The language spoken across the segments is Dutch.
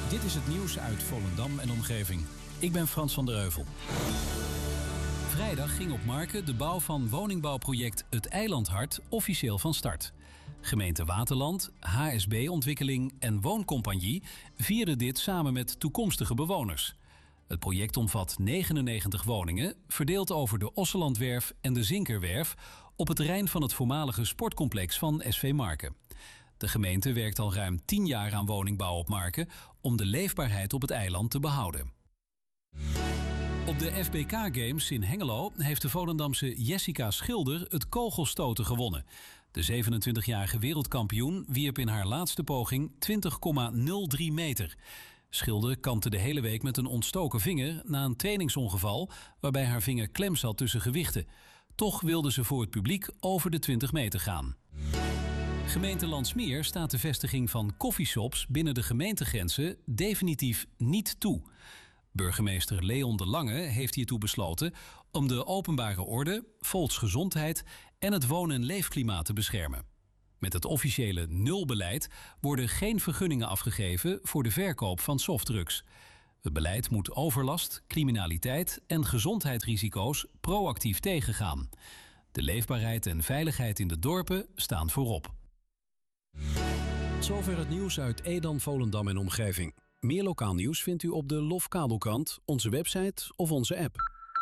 Dit is het nieuws uit Volendam en omgeving. Ik ben Frans van der Heuvel. Vrijdag ging op Marken de bouw van woningbouwproject Het Eilandhart officieel van start. Gemeente Waterland, HSB Ontwikkeling en Wooncompagnie vierden dit samen met toekomstige bewoners. Het project omvat 99 woningen, verdeeld over de Osselandwerf en de Zinkerwerf op het terrein van het voormalige sportcomplex van SV Marken. De gemeente werkt al ruim 10 jaar aan woningbouw op Marken om de leefbaarheid op het eiland te behouden. Op de FBK Games in Hengelo heeft de Volendamse Jessica Schilder het kogelstoten gewonnen. De 27-jarige wereldkampioen wierp in haar laatste poging 20,03 meter. Schilder kampte de hele week met een ontstoken vinger na een trainingsongeval waarbij haar vinger klem zat tussen gewichten. Toch wilde ze voor het publiek over de 20 meter gaan. Gemeente Landsmeer staat de vestiging van coffeeshops binnen de gemeentegrenzen definitief niet toe. Burgemeester Leon de Lange heeft hiertoe besloten om de openbare orde, volksgezondheid en het woon- en leefklimaat te beschermen. Met het officiële nulbeleid worden geen vergunningen afgegeven voor de verkoop van softdrugs. Het beleid moet overlast, criminaliteit en gezondheidsrisico's proactief tegengaan. De leefbaarheid en veiligheid in de dorpen staan voorop. Zover het nieuws uit Edam, Volendam en omgeving. Meer lokaal nieuws vindt u op de Lofkabelkrant, onze website of onze app.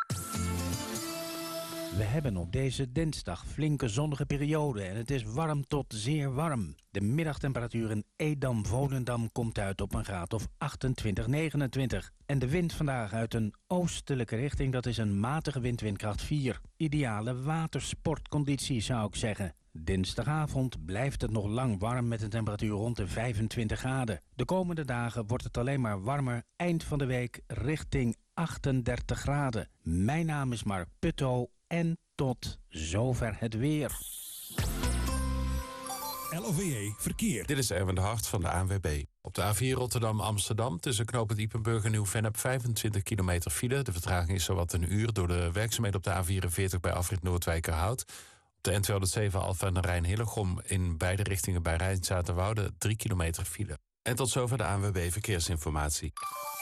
We hebben op deze dinsdag flinke zonnige periode en het is warm tot zeer warm. De middagtemperatuur in Edam-Volendam komt uit op een graad of 28, 29. En de wind vandaag uit een oostelijke richting, dat is een matige wind, windkracht 4. Ideale watersportconditie zou ik zeggen. Dinsdagavond blijft het nog lang warm met een temperatuur rond de 25 graden. De komende dagen wordt het alleen maar warmer, eind van de week richting 38 graden. Mijn naam is Mark Putto en tot zover het weer. LOVE Verkeer. Dit is Erwin de Hart van de ANWB. Op de A4 Rotterdam-Amsterdam tussen knooppunt Ypenburg en Nieuw-Vennep 25 kilometer file. De vertraging is zowat een uur door de werkzaamheden op de A44 bij afrit Noordwijkerhout. Op de N207 Alphen aan de Rijn-Hillegom in beide richtingen bij Rijnzaterwoude 3 kilometer file. En tot zover de ANWB Verkeersinformatie.